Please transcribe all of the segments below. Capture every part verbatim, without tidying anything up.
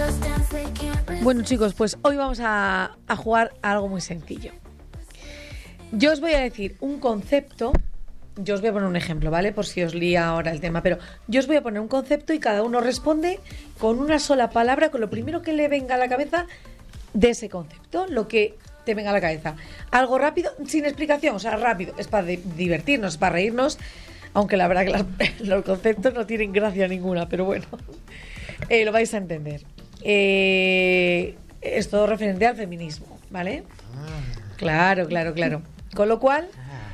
Bueno, chicos, pues hoy vamos a, a jugar a algo muy sencillo. Yo os voy a decir un concepto, yo os voy a poner un ejemplo, ¿vale? Por si os lía ahora el tema, pero yo os voy a poner un concepto y cada uno responde con una sola palabra, con lo primero que le venga a la cabeza de ese concepto, lo que te venga a la cabeza. Algo rápido, sin explicación, o sea, rápido, es para de- divertirnos, es para reírnos, aunque la verdad que las- los conceptos no tienen gracia ninguna, pero bueno, eh, lo vais a entender. Eh, es todo referente al feminismo, ¿vale? Claro, claro, claro. Con lo cual,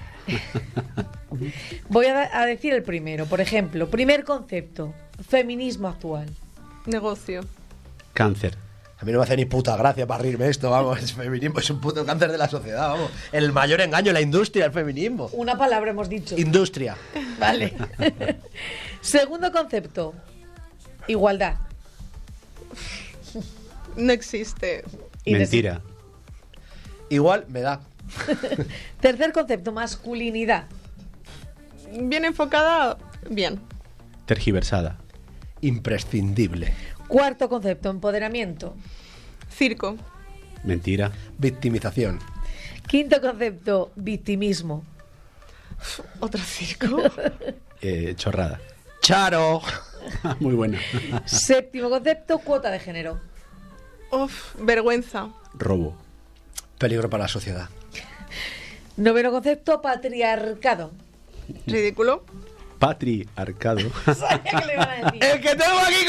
voy a, da- a decir el primero. Por ejemplo, primer concepto, feminismo actual. Negocio. Cáncer. A mí no me hace ni puta gracia para reírme esto, vamos. El feminismo es un puto cáncer de la sociedad, vamos. El mayor engaño en la industria, el feminismo. Una palabra hemos dicho. Industria. Vale. Segundo concepto, igualdad. No existe. Y Mentira. Igual me da. Tercer concepto, masculinidad. Bien enfocada, bien. Tergiversada. Imprescindible. Cuarto concepto, empoderamiento. Circo. Mentira. Victimización. Quinto concepto, victimismo. Otro circo. Eh, chorrada. Charo. Muy buena. Séptimo concepto, cuota de género. Uf, vergüenza. Robo. Peligro para la sociedad. Noveno concepto, patriarcado. Ridículo. Patriarcado. Sabía que le iban a decir. ¡El que tengo aquí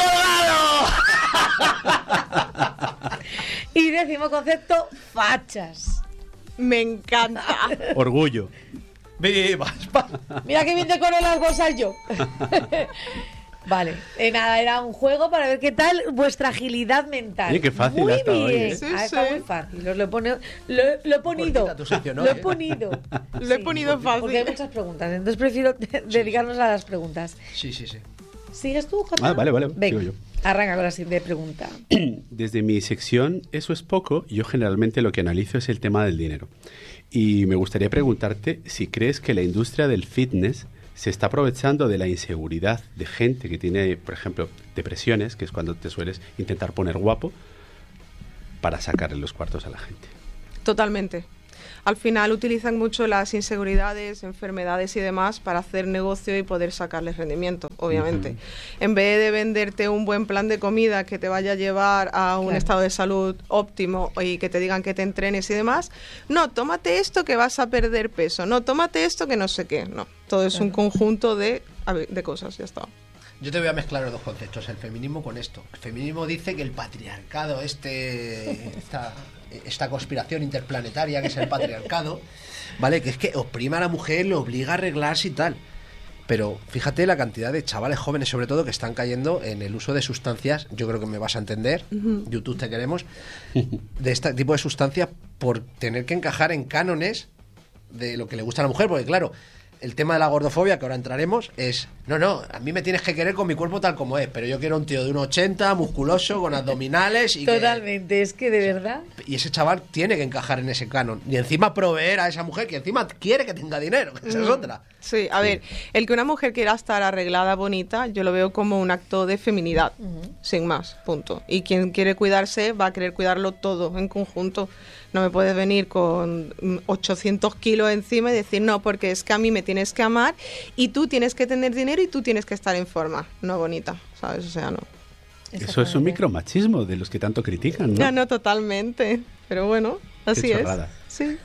colgado! Y décimo concepto, fachas. Me encanta. Orgullo. ¡Viva España! Mira que bien decoro las bolsas yo. Vale, eh, nada, era un juego para ver qué tal vuestra agilidad mental. Oye, qué fácil muy ha estado bien. hoy, ¿eh? Sí, Ah, está sí. muy fácil. Os lo he, pone- lo, lo he ponido. Cortita tu sección, ¿no? Lo he ¿Eh? ponido. Lo he ponido fácil. Porque hay muchas preguntas, entonces prefiero dedicarnos a las preguntas. Sí, sí, sí. ¿Sigues tú, Jota? Ah, vale, vale, Venga, sigo yo. arranca con la siguiente pregunta. Desde mi sección Eso es poco, yo generalmente lo que analizo es el tema del dinero. Y me gustaría preguntarte si crees que la industria del fitness se está aprovechando de la inseguridad de gente que tiene, por ejemplo, depresiones, que es cuando te sueles intentar poner guapo, para sacarle los cuartos a la gente. Totalmente. Al final utilizan mucho las inseguridades, enfermedades y demás para hacer negocio y poder sacarles rendimiento, obviamente. Ujú. En vez de venderte un buen plan de comida que te vaya a llevar a un Claro. estado de salud óptimo y que te digan que te entrenes y demás, no, tómate esto que vas a perder peso, no, tómate esto que no sé qué, no. Todo es un conjunto de, de cosas, ya está. Yo te voy a mezclar los dos conceptos, el feminismo con esto. El feminismo dice que el patriarcado, este, esta, esta conspiración interplanetaria que es el patriarcado, ¿vale? Que es que oprime a la mujer, le obliga a arreglarse y tal. Pero fíjate la cantidad de chavales jóvenes, sobre todo, que están cayendo en el uso de sustancias, yo creo que me vas a entender, uh-huh. YouTube te queremos, de este tipo de sustancias por tener que encajar en cánones de lo que le gusta a la mujer, porque claro, el tema de la gordofobia, que ahora entraremos, es, no, no, a mí me tienes que querer con mi cuerpo tal como es, pero yo quiero un tío de uno ochenta, musculoso, con abdominales y Totalmente, que, es que de verdad... Y ese chaval tiene que encajar en ese canon. Y encima proveer a esa mujer que encima quiere que tenga dinero, que esa es otra. Sí, a ver, el que una mujer quiera estar arreglada, bonita, yo lo veo como un acto de feminidad, uh-huh. sin más, punto. Y quien quiere cuidarse va a querer cuidarlo todo en conjunto. No me puedes venir con ochocientos kilos encima y decir, no, porque es que a mí me tienes que amar y tú tienes que tener dinero y tú tienes que estar en forma, no bonita, ¿sabes? O sea, no. Eso es un micromachismo de los que tanto critican, ¿no? No, no, totalmente. Pero bueno, así Qué es. chorrada. Sí.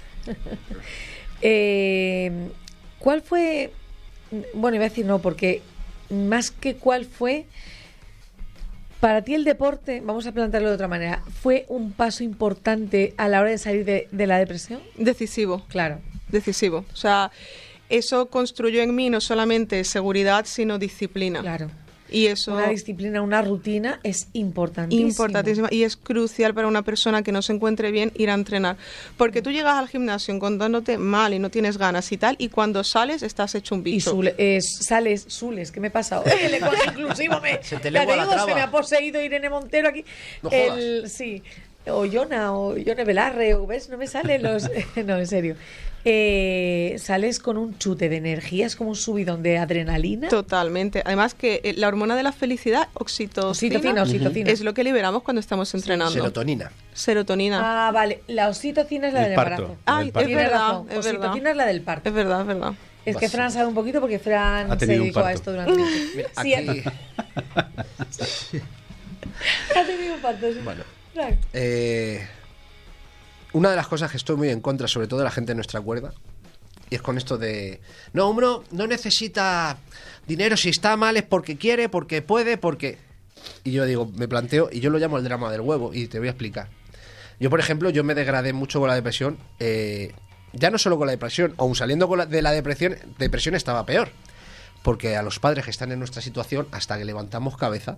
eh, ¿Cuál fue? Bueno, iba a decir no, porque más que cuál fue, para ti el deporte, vamos a plantearlo de otra manera, ¿fue un paso importante a la hora de salir de, de la depresión? Decisivo. Claro. Decisivo. O sea, eso construyó en mí no solamente seguridad, sino disciplina. Claro. Y eso, una disciplina, una rutina es importantísima. Importantísima. Y es crucial para una persona que no se encuentre bien ir a entrenar. Porque tú llegas al gimnasio encontrándote mal y no tienes ganas y tal, y cuando sales estás hecho un bicho. Y Sule, eh, sales, Sules, ¿qué me pasa? El lenguaje inclusivo me... Se te ya lengua te la digo, traba. se me ha poseído Irene Montero aquí. No el, sí. O Yona, o Yone Belarre, o ves, no me salen los... no, en serio. eh, sales con un chute de energía, es como un subidón de adrenalina. Totalmente. Además que eh, la hormona de la felicidad, oxitocina, Oxitocina, oxitocina. es lo que liberamos cuando estamos entrenando. Serotonina. Serotonina. Ah, vale. La oxitocina es la El del parto. embarazo. el Ay, es parto. Tienes verdad, razón. es verdad. Oxitocina es la del parto. Es verdad, es verdad. Es que Fran sabe un poquito porque Fran Ha se tenido un dedicó a parto. esto durante mucho tiempo. Mira, Sí, aquí, ha tenido un parto, sí. bueno, Fran. eh, una de las cosas que estoy muy en contra, sobre todo de la gente de nuestra cuerda, y es con esto de, no, uno no necesita dinero, si está mal es porque quiere, porque puede, porque... Y yo digo, me planteo, y yo lo llamo el drama del huevo, y te voy a explicar. Yo, por ejemplo, yo me degradé mucho con la depresión, eh, ya no solo con la depresión, aun saliendo con la- de la depresión, depresión estaba peor. Porque a los padres que están en nuestra situación, hasta que levantamos cabeza,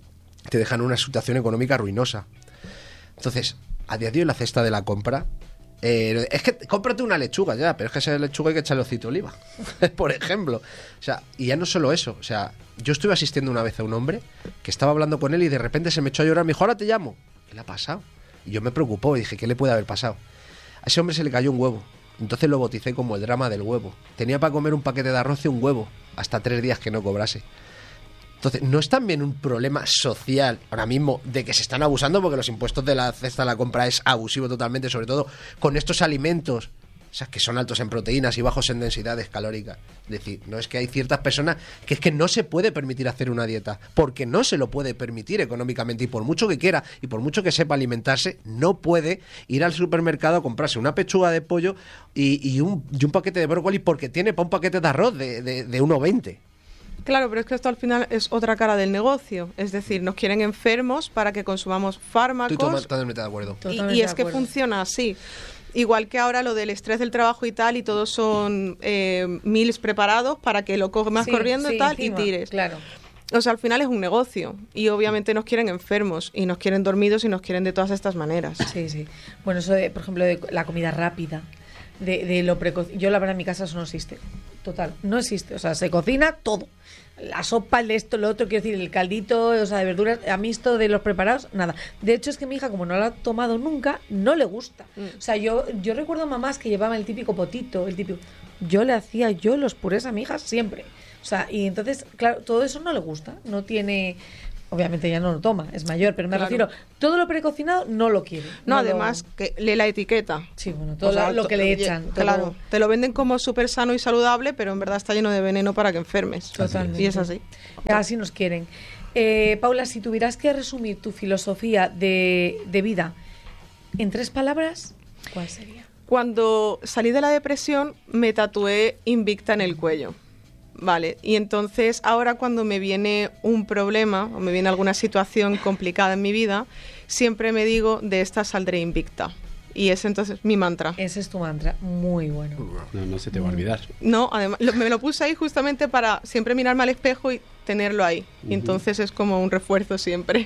te dejan en una situación económica ruinosa. Entonces, a día de hoy la cesta de la compra, eh, es que cómprate una lechuga ya, pero es que esa lechuga hay que echarle aceite de oliva, por ejemplo. O sea, y ya no solo eso, o sea, yo estuve asistiendo una vez a un hombre que estaba hablando con él y de repente se me echó a llorar, me dijo, ahora te llamo. ¿Qué le ha pasado? Y yo me preocupó y dije, ¿qué le puede haber pasado? A ese hombre se le cayó un huevo. Entonces lo bauticé como el drama del huevo. Tenía para comer un paquete de arroz y un huevo, hasta tres días que no cobrase. Entonces, ¿no es también un problema social ahora mismo de que se están abusando? Porque los impuestos de la cesta de la compra es abusivo totalmente, sobre todo con estos alimentos, o sea, que son altos en proteínas y bajos en densidades calóricas. Es decir, no es que hay ciertas personas que es que no se puede permitir hacer una dieta, porque no se lo puede permitir económicamente, y por mucho que quiera y por mucho que sepa alimentarse, no puede ir al supermercado a comprarse una pechuga de pollo y, y, un, y un paquete de brócoli porque tiene para un paquete de arroz de, de, de uno veinte. Claro, pero es que esto al final es otra cara del negocio. Es decir, nos quieren enfermos para que consumamos fármacos. Estoy totalmente de acuerdo. Y, Totalmente y es de que acuerdo. funciona así. Igual que ahora lo del estrés del trabajo y tal, y todos son eh, meals preparados para que lo comas Sí, corriendo sí, y tal encima, y tires. Claro. O sea, al final es un negocio y obviamente nos quieren enfermos y nos quieren dormidos y nos quieren de todas estas maneras. Sí, sí. Bueno, eso de, por ejemplo, de la comida rápida, de, de lo precoz. Yo, la verdad, en mi casa eso no existe. Total, no existe. O sea, se cocina todo. La sopa, el esto, lo otro, quiero decir, el caldito, o sea, de verduras, a mí esto de los preparados, nada. De hecho, es que mi hija, como no lo ha tomado nunca, no le gusta. Mm. O sea, yo, yo recuerdo mamás que llevaban el típico potito, el típico... Yo le hacía yo los purés a mi hija siempre. O sea, y entonces, claro, todo eso no le gusta. No tiene... Obviamente ya no lo toma, es mayor, pero me Claro. refiero, todo lo precocinado no lo quiere. No, lo- además, que lee la etiqueta. Sí, bueno, todo O sea, lo, lo que to- le ye- echan. Claro, todo- te lo venden como súper sano y saludable, pero en verdad está lleno de veneno para que enfermes. Totalmente. Y es así. Así nos quieren. Eh, Paula, si tuvieras que resumir tu filosofía de, de vida en tres palabras, ¿cuál sería? Cuando salí de la depresión, me tatué Invicta en el cuello. Vale, y entonces ahora cuando me viene un problema o me viene alguna situación complicada en mi vida, siempre me digo, de esta saldré invicta. Y es entonces mi mantra. Ese es tu mantra, muy bueno. No, no se te va a olvidar. No, además, lo- me lo puse ahí justamente para siempre mirarme al espejo y tenerlo ahí. Y entonces es como un refuerzo siempre.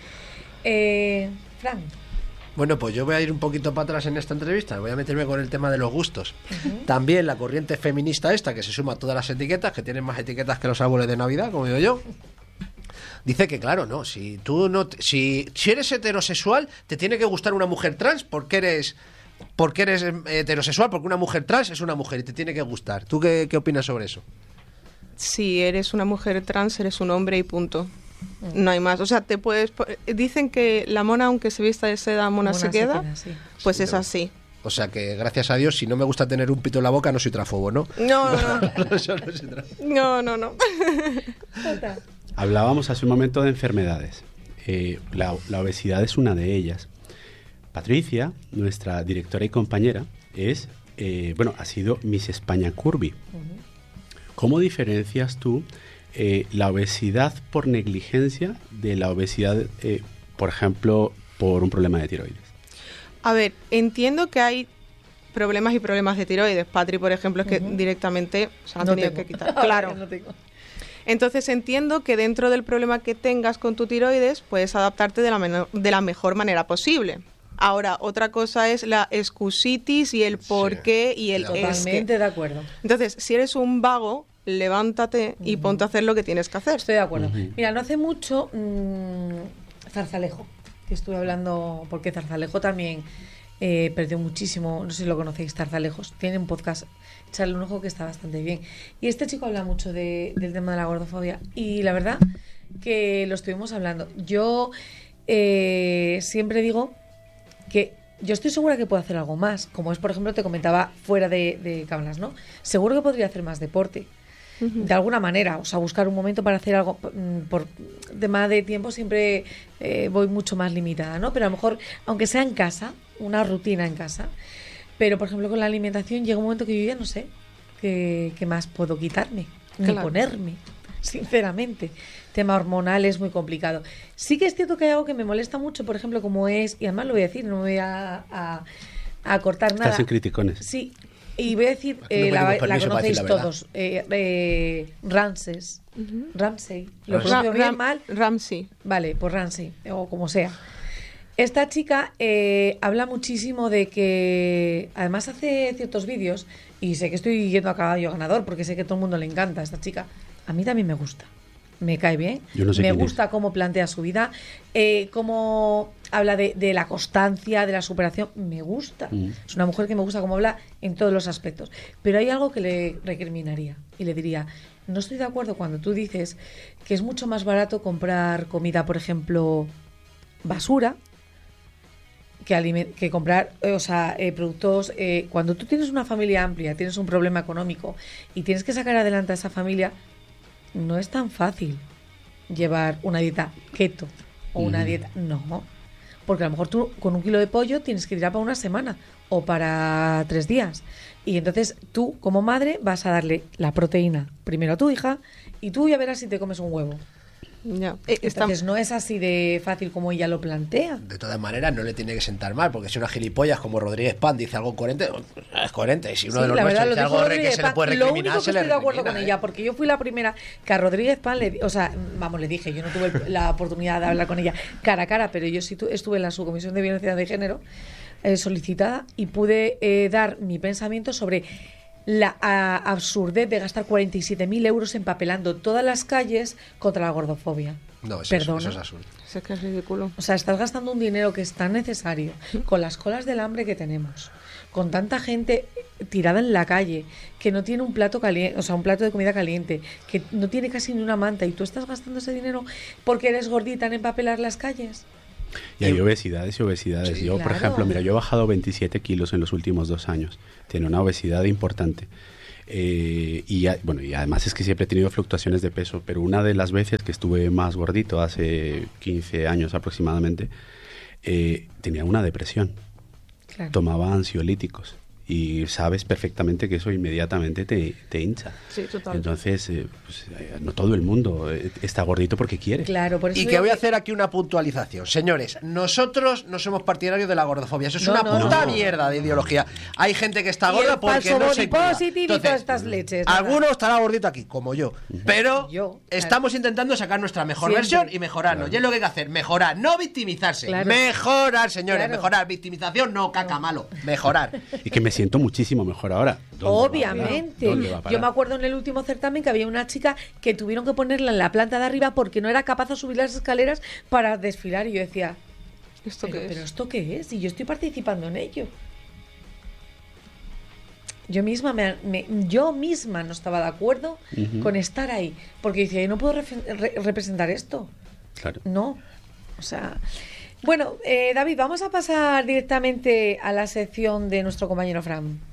Eh, Fran, Bueno, pues yo voy a ir un poquito para atrás en esta entrevista. Voy a meterme con el tema de los gustos. También la corriente feminista esta, que se suma a todas las etiquetas, que tienen más etiquetas que los árboles de Navidad, como digo yo. Dice que, claro, no, si tú no, te- si, si eres heterosexual, te tiene que gustar una mujer trans porque eres, porque eres eh, heterosexual, porque una mujer trans es una mujer y te tiene que gustar. ¿Tú qué, qué opinas sobre eso? Si eres una mujer trans, eres un hombre y punto. No hay más. O sea, te puedes... po- Dicen que la mona, aunque se vista de seda, mona, Mona se se queda. queda, sí. Pues Sí, es pero- así. O sea que, gracias a Dios, si no me gusta tener un pito en la boca, no soy transfobo, ¿no? No, no, no. Eso no se trata. No, no, no. falta. Hablábamos hace un momento de enfermedades. Eh, la, la obesidad es una de ellas. Patricia, nuestra directora y compañera, es, eh, bueno, ha sido Miss España Curvy. ¿Cómo diferencias tú eh, la obesidad por negligencia de la obesidad, eh, por ejemplo, por un problema de tiroides? A ver, entiendo que hay problemas y problemas de tiroides. Patri, por ejemplo, es que directamente se han No tenido tengo. que quitar. Claro. No tengo. Entonces entiendo que dentro del problema que tengas con tu tiroides, puedes adaptarte de la, menor- de la mejor manera posible. Ahora, otra cosa es la excusitis y el por Sí, qué y el estoy es que. Totalmente de acuerdo. Entonces, si eres un vago, levántate y ponte a hacer lo que tienes que hacer. Estoy de acuerdo. Ujú. Mira, no hace mucho, mmm, Zarzalejo, que estuve hablando, porque Zarzalejo también eh, perdió muchísimo, no sé si lo conocéis, Tarzalejos. Tiene un podcast, echarle un ojo que está bastante bien. Y este chico habla mucho de, del tema de la gordofobia. Y la verdad que lo estuvimos hablando. Yo eh, siempre digo que yo estoy segura que puedo hacer algo más. Como es, por ejemplo, te comentaba fuera de, de cámaras, ¿no? Seguro que podría hacer más deporte. De alguna manera, o sea, buscar un momento para hacer algo. Por tema de tiempo siempre eh, voy mucho más limitada, ¿no? Pero a lo mejor, aunque sea en casa, una rutina en casa, pero por ejemplo con la alimentación llega un momento que yo ya no sé qué, qué más puedo quitarme, ni Claro. ponerme, sinceramente. Tema hormonal es muy complicado. Sí que es cierto que hay algo que me molesta mucho, por ejemplo, como es, y además lo voy a decir, no me voy a, a, a cortar nada. Estás en criticones. Sí, y voy a decir, Aquí no eh, la, pedimos la permiso para decir conocéis la verdad. todos, eh, eh, Ramses, Ramsey, lo Ramsey. pronuncio Ra- bien Ram- mal, Ramsey. vale, pues Ramsey, o como sea. Esta chica eh, habla muchísimo de que, además hace ciertos vídeos, y sé que estoy yendo a caballo ganador, porque sé que a todo el mundo le encanta a esta chica, a mí también me gusta. Me cae bien, Yo no sé me quién es. gusta cómo plantea su vida, eh, cómo habla de, de la constancia, de la superación, me gusta. Mm. Es una mujer que me gusta cómo habla en todos los aspectos. Pero hay algo que le recriminaría y le diría, no estoy de acuerdo cuando tú dices que es mucho más barato comprar comida, por ejemplo, basura, que, aliment- que comprar, eh, o sea, eh, productos. Eh, cuando tú tienes una familia amplia, tienes un problema económico y tienes que sacar adelante a esa familia, no es tan fácil llevar una dieta keto o una Mm. dieta. No, porque a lo mejor tú con un kilo de pollo tienes que tirar para una semana o para tres días. Y entonces tú, como madre, vas a darle la proteína primero a tu hija y tú ya verás si te comes un huevo. Ya. Eh, está- Entonces no es así de fácil como ella lo plantea. De todas maneras, no le tiene que sentar mal, porque si una gilipollas como Rodríguez Pan dice algo coherente, es coherente. Y si uno Sí, de los la verdad, nuestros lo dice dijo algo re- Rodríguez que se le Pan. puede Lo recriminar, único que se le estoy de acuerdo recrimina, con ¿eh? ella, porque yo fui la primera que a Rodríguez Pan le di- o sea, vamos, le dije, yo no tuve el- la oportunidad de hablar con ella cara a cara, pero yo sí tu- estuve en la subcomisión de violencia de género eh, solicitada y pude eh, dar mi pensamiento sobre la a- absurdez de gastar cuarenta y siete mil euros empapelando todas las calles contra la gordofobia. No, eso, es, Perdona. eso es absurdo. Es que es ridículo. O sea, estás gastando un dinero que es tan necesario con las colas del hambre que tenemos, con tanta gente tirada en la calle, que no tiene un plato caliente, o sea, un plato de comida caliente, que no tiene casi ni una manta, y tú estás gastando ese dinero porque eres gordita en empapelar las calles. Y hay obesidades y obesidades. Sí, yo, por claro. ejemplo, mira, yo he bajado veintisiete kilos en los últimos dos años. Tiene una obesidad importante. Eh, y, ya- bueno, y además es que siempre he tenido fluctuaciones de peso, pero una de las veces que estuve más gordito, hace quince años aproximadamente, eh, tenía una depresión. Claro. Tomaba ansiolíticos. Y sabes perfectamente que eso inmediatamente te, te hincha. Sí, total. Entonces, eh, pues, eh, no todo el mundo eh, está gordito porque quiere. Claro, por eso Y que digo voy a hacer aquí una puntualización. Señores, nosotros no somos partidarios de la gordofobia. Eso es No, una no, puta no. mierda de ideología. Hay gente que está Y gorda el porque falso no body se cuida. positive y Entonces, todas estas leches, nada. alguno estará gordito aquí, como yo. Pero Yo, claro. estamos intentando sacar nuestra mejor Siempre. versión y mejorarnos. Y es lo que hay que hacer. Mejorar, no victimizarse. Claro. Mejorar, señores. Claro. Mejorar. Victimización, no caca malo. Mejorar. Y que me siento muchísimo mejor ahora. ¿Dónde va a parar? Obviamente. ¿Dónde va a parar? Yo me acuerdo en el último certamen que había una chica que tuvieron que ponerla en la planta de arriba porque no era capaz de subir las escaleras para desfilar. Y yo decía, ¿Esto pero, qué es? pero ¿esto qué es? Y yo estoy participando en ello. Yo misma, me, me- yo misma no estaba de acuerdo Ujú. con estar ahí. Porque decía, yo no puedo refe- re- representar esto. Claro. No. O sea. Bueno, eh, David, vamos a pasar directamente a la sección de nuestro compañero Fran.